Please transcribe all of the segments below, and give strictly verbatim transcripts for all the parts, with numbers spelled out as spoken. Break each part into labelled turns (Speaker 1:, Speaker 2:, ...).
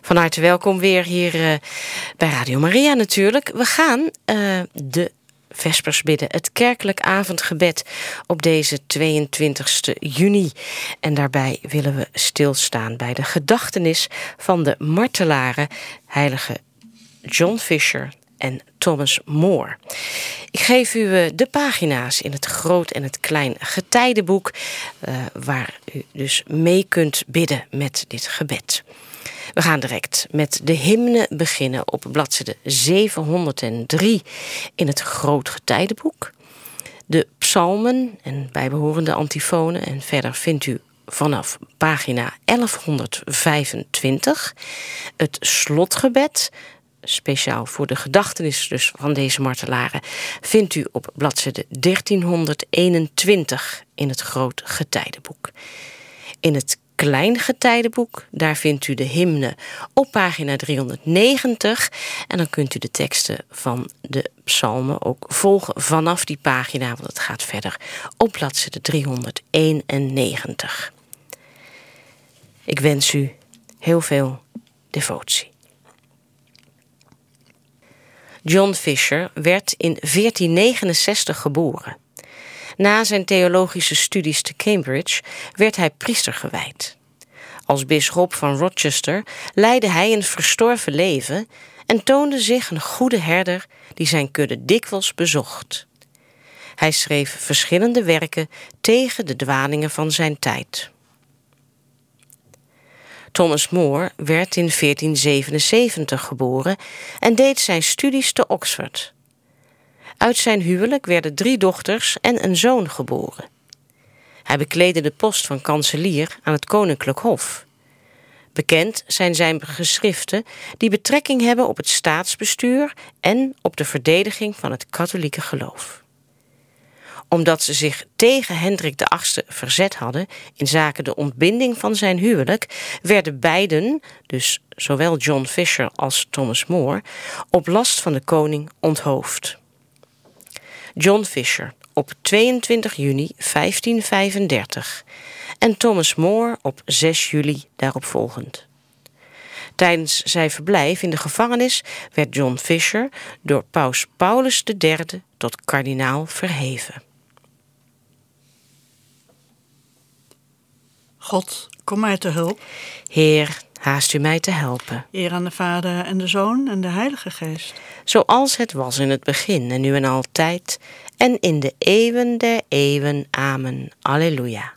Speaker 1: Van harte welkom weer hier uh, bij Radio Maria natuurlijk. We gaan uh, de Vespers bidden, het kerkelijk avondgebed op deze tweeëntwintigste juni. En daarbij willen we stilstaan bij de gedachtenis van de martelaren heilige John Fisher en Thomas More. Ik geef u uh, de pagina's in het groot en het klein getijdenboek, uh, waar u dus mee kunt bidden met dit gebed. We gaan direct met de hymne beginnen op bladzijde zevenhonderddrie in het groot getijdenboek. De psalmen en bijbehorende antifonen en verder vindt u vanaf pagina elfhonderdvijfentwintig het slotgebed, speciaal voor de gedachtenis dus van deze martelaren, vindt u op bladzijde dertienhonderdeenentwintig in het groot getijdenboek. In het klein getijdenboek, daar vindt u de hymne op pagina driehonderdnegentig en dan kunt u de teksten van de psalmen ook volgen vanaf die pagina, want het gaat verder op bladzijde driehonderdeenennegentig. Ik wens u heel veel devotie. John Fisher werd in veertien negenenzestig geboren. Na zijn theologische studies te Cambridge werd hij priester gewijd. Als bisschop van Rochester leidde hij een verstorven leven en toonde zich een goede herder die zijn kudde dikwijls bezocht. Hij schreef verschillende werken tegen de dwalingen van zijn tijd. Thomas More werd in veertien zevenenzeventig geboren en deed zijn studies te Oxford. Uit zijn huwelijk werden drie dochters en een zoon geboren. Hij bekleedde de post van kanselier aan het Koninklijk Hof. Bekend zijn zijn geschriften die betrekking hebben op het staatsbestuur en op de verdediging van het katholieke geloof. Omdat ze zich tegen Hendrik de Achtste verzet hadden in zaken de ontbinding van zijn huwelijk, werden beiden, dus zowel John Fisher als Thomas More, op last van de koning onthoofd. John Fisher op tweeëntwintig juni vijftienvijfendertig en Thomas More op zes juli daaropvolgend. Tijdens zijn verblijf in de gevangenis werd John Fisher door paus Paulus de derde tot kardinaal verheven.
Speaker 2: God, kom mij te hulp.
Speaker 1: Heer, haast u mij te helpen.
Speaker 2: Eer aan de Vader en de Zoon en de Heilige Geest.
Speaker 1: Zoals het was in het begin en nu en altijd en in de eeuwen der eeuwen. Amen. Alleluia.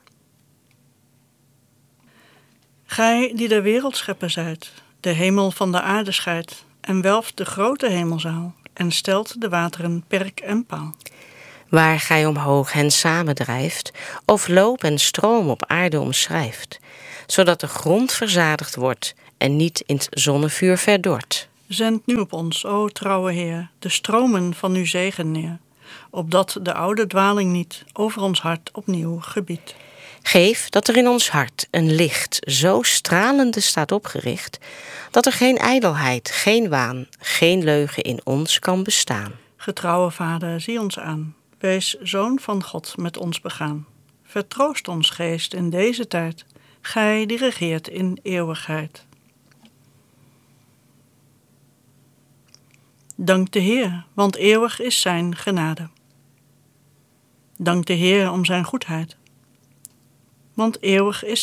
Speaker 2: Gij die de wereld schepper zijt, de hemel van de aarde scheidt en welft de grote hemelzaal en stelt de wateren perk en paal.
Speaker 1: Waar gij omhoog hen samendrijft, of loop en stroom op aarde omschrijft, zodat de grond verzadigd wordt en niet in het zonnevuur verdort.
Speaker 2: Zend nu op ons, o trouwe Heer, de stromen van uw zegen neer, opdat de oude dwaling niet over ons hart opnieuw gebiedt.
Speaker 1: Geef dat er in ons hart een licht zo stralende staat opgericht, dat er geen ijdelheid, geen waan, geen leugen in ons kan bestaan.
Speaker 2: Getrouwe Vader, zie ons aan. Wees Zoon van God met ons begaan. Vertroost ons geest in deze tijd, gij die regeert in eeuwigheid. Dank de Heer, want eeuwig is zijn genade. Dank de Heer om zijn goedheid, want eeuwig is